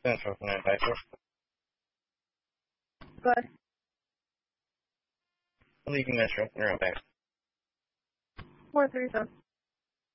Central from that back. Good. Leaving Metro. You're on back. 437.